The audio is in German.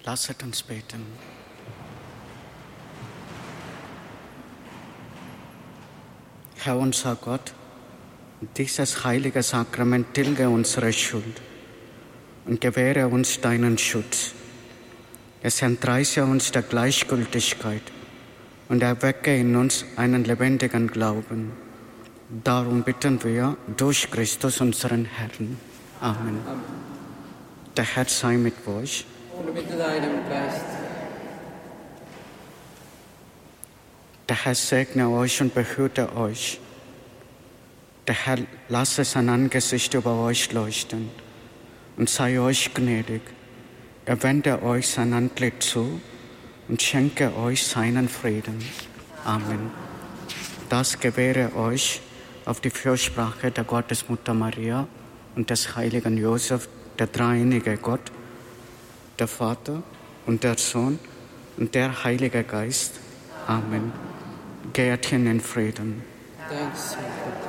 Lasset uns beten. Herr unser Gott, dieses heilige Sakrament tilge unsere Schuld und gewähre uns deinen Schutz. Es entreiße uns der Gleichgültigkeit und erwecke in uns einen lebendigen Glauben. Darum bitten wir durch Christus, unseren Herrn. Amen. Der Herr sei mit euch. Und mit deinem Geist. Der Herr segne euch und behüte euch. Der Herr lasse sein Angesicht über euch leuchten und sei euch gnädig. Er wende euch sein Antlitz zu und schenke euch seinen Frieden. Amen. Das gewähre euch auf die Fürsprache der Gottesmutter Maria und des heiligen Josef, der dreieinige Gott, der Vater und der Sohn und der Heilige Geist. Amen. Geht hin in Frieden. Dank sei Gott.